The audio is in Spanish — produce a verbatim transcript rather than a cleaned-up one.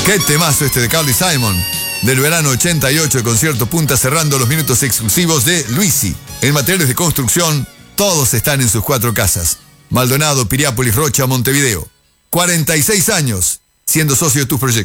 Qué temazo este de Carly Simon. Del verano ochenta y ocho, el concierto punta cerrando los minutos exclusivos de Luisi. En materiales de construcción, todos están en sus cuatro casas. Maldonado, Piriápolis, Rocha, Montevideo. cuarenta y seis años siendo socio de tus proyectos.